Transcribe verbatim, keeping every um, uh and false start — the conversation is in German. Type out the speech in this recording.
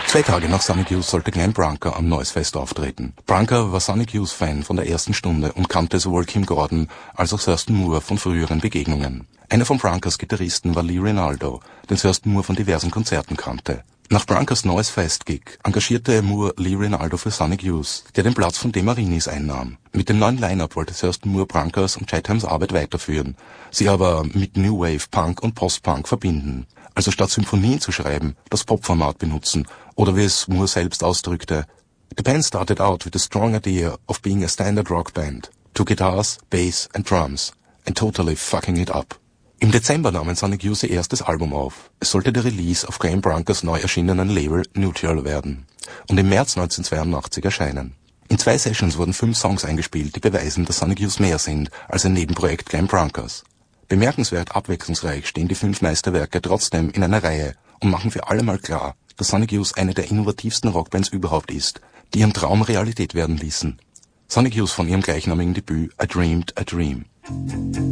Zwei Tage nach Sonic Youth sollte Glenn Branca am Noisefest auftreten. Branca war Sonic Youth Fan von der ersten Stunde und kannte sowohl Kim Gordon als auch Thurston Moore von früheren Begegnungen. Einer von Brancas Gitarristen war Lee Ranaldo, den Thurston Moore von diversen Konzerten kannte. Nach Brancas Noisefest-Gig engagierte Moore Lee Ranaldo für Sonic Youth, der den Platz von DeMarinis einnahm. Mit dem neuen Line-Up wollte Thurston Moore Brancas und Chethams Arbeit weiterführen, sie aber mit New Wave, Punk und Post-Punk verbinden. Also statt Symphonien zu schreiben, das Pop-Format benutzen, oder wie es Moore selbst ausdrückte: The band started out with a strong idea of being a standard rock band. Two guitars, bass and drums. And totally fucking it up. Im Dezember nahmen Sonic Youth ihr erstes Album auf. Es sollte der Release auf Glenn Brancas neu erschienenen Label Neutral werden und im März neunzehnhundertzweiundachtzig erscheinen. In zwei Sessions wurden fünf Songs eingespielt, die beweisen, dass Sonic Youth mehr sind als ein Nebenprojekt Glenn Brancas. Bemerkenswert abwechslungsreich stehen die fünf Meisterwerke trotzdem in einer Reihe und machen für alle mal klar, dass Sonic Youth eine der innovativsten Rockbands überhaupt ist, die ihren Traum Realität werden ließen. Sonic Youth von ihrem gleichnamigen Debüt I Dreamed a Dream.